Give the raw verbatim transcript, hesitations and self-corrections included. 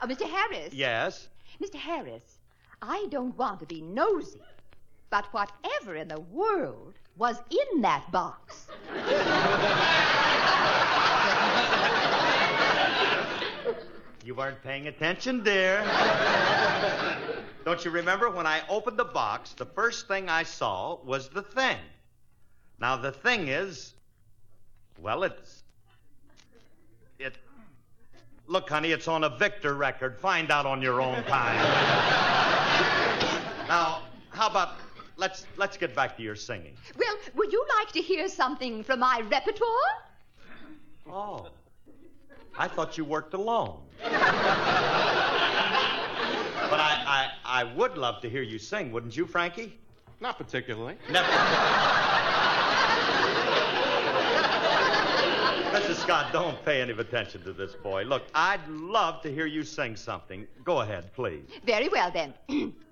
Oh, Mister Harris. Yes? Mister Harris, I don't want to be nosy, but whatever in the world was in that box? You weren't paying attention, dear. Don't you remember when I opened the box, the first thing I saw was the thing. Now, the thing is, well, it's... It... Look, honey, it's on a Victor record. Find out on your own time. Now, how about... Let's let's get back to your singing. Well, would you like to hear something from my repertoire? Oh. I thought you worked alone. But I, I I would love to hear you sing, wouldn't you, Frankie? Not particularly. Never. Missus Scott, don't pay any attention to this boy. Look, I'd love to hear you sing something. Go ahead, please. Very well, then.